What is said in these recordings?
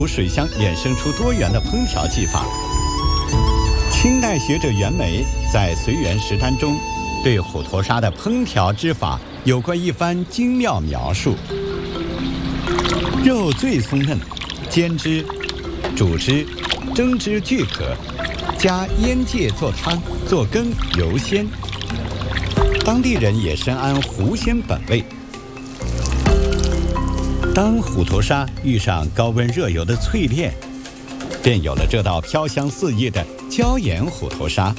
水乡衍生出多元的烹调技法。清代学者袁枚在《随园食单》中对虎头鲨的烹调之法有过一番精妙描述：肉最松嫩，煎之、煮之、蒸之俱可，加腌芥做汤、做羹、油鲜。当地人也深谙狐鲜本味。当虎头鲨遇上高温热油的淬炼，便有了这道飘香四溢的椒盐虎头鲨。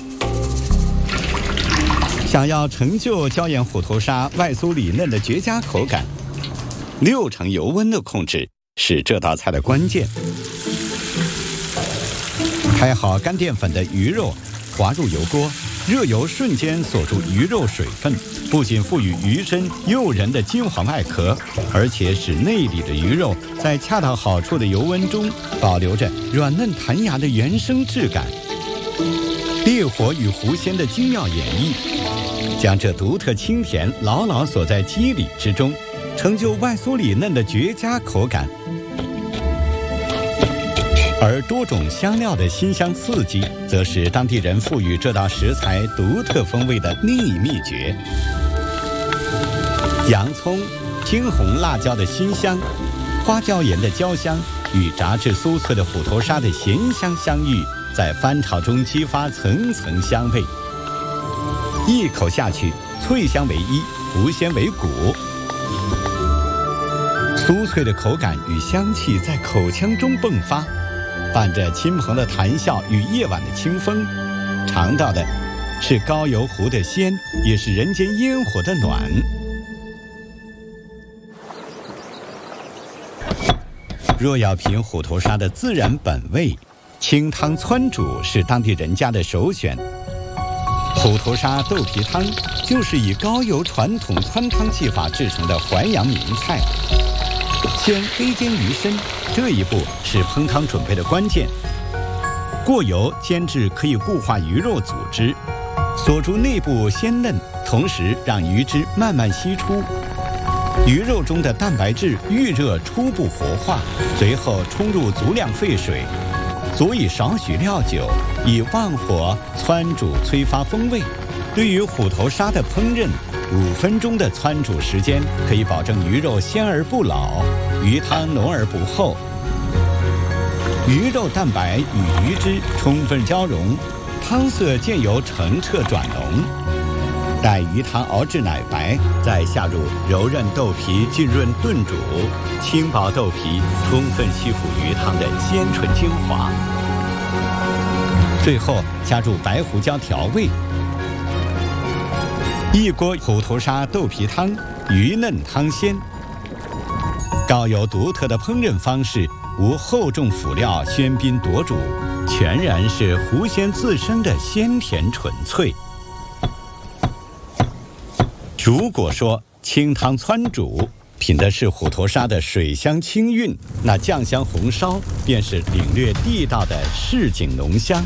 想要成就椒盐虎头鲨外酥里嫩的绝佳口感，6成油温的控制是这道菜的关键。开好干淀粉的鱼肉，滑入油锅，热油瞬间锁住鱼肉水分，不仅赋予鱼身诱人的金黄外壳，而且使内里的鱼肉在恰到好处的油温中保留着软嫩弹牙的原生质感。烈火与狐鲜的精妙演绎，将这独特清甜牢牢锁在肌理之中，成就外酥里嫩的绝佳口感。而多种香料的辛香刺激，则是当地人赋予这道食材独特风味的另一秘诀。洋葱、青红辣椒的辛香，花椒盐的焦香与炸至酥脆的虎头鲨的咸香相遇，在翻炒中激发层层香味。一口下去，脆香为一，狐鲜为骨。酥脆的口感与香气在口腔中迸发，伴着亲朋的谈笑与夜晚的清风，尝到的是高油湖的鲜，也是人间烟火的暖。若要品虎头鲨的自然本味，清汤汆煮是当地人家的首选。虎头鲨豆皮汤就是以高油传统汆汤技法制成的淮扬名菜。先黑煎鱼身，这一步是烹汤准备的关键。过油煎制可以固化鱼肉组织，锁住内部鲜嫩，同时让鱼汁慢慢析出。鱼肉中的蛋白质遇热初步活化，随后冲入足量沸水，佐以少许料酒，以旺火汆煮催发风味。对于虎头鲨的烹饪，5分钟的汆煮时间可以保证鱼肉鲜而不老，鱼汤浓而不厚。鱼肉蛋白与鱼汁充分交融，汤色渐由澄澈转浓。待鱼汤熬至奶白，再下入柔韧豆皮浸润炖煮，轻薄豆皮充分吸附鱼汤的鲜醇精华。最后加入白胡椒调味。一锅虎头鲨豆皮汤，鱼嫩汤鲜。高油独特的烹饪方式，无厚重辅料喧宾夺主，全然是狐鲜自身的鲜甜纯粹。如果说清汤汆煮品的是虎头鲨的水香清韵，那酱香红烧便是领略地道的市井浓香。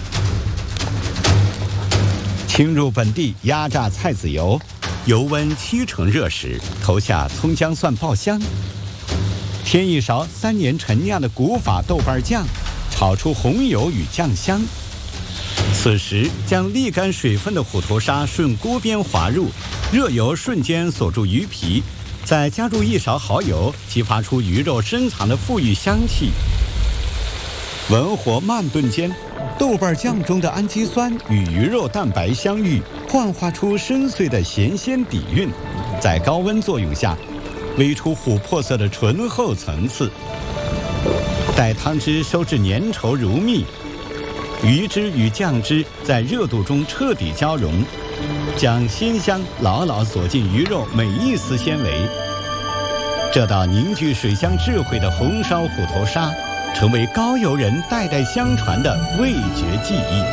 倾入本地压榨菜籽油，油温7成热时，投下葱姜蒜爆香，添一勺3年陈酿的古法豆瓣酱，炒出红油与酱香。此时将沥干水分的虎头鲨顺锅边滑入，热油瞬间锁住鱼皮，再加入一勺蚝油，激发出鱼肉深藏的馥郁香气。文火慢炖间，豆瓣酱中的氨基酸与鱼肉蛋白相遇，幻化出深邃的咸鲜底蕴，在高温作用下煨出琥珀色的醇厚层次。待汤汁收至粘稠如蜜，鱼汁与酱汁在热度中彻底交融，将鲜香牢牢锁进鱼肉每一丝纤维。这道凝聚水乡智慧的红烧虎头鲨，成为高邮人代代相传的味觉记忆。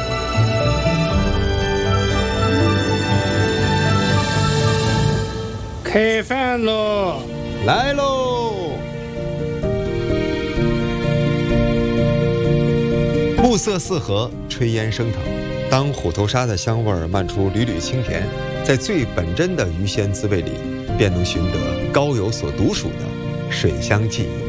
开饭喽！ 来喽！暮色四合，炊烟升腾。当虎头鲨的香味漫出缕缕清甜，在最本真的鱼鲜滋味里，便能寻得高邮所独属的水乡记忆。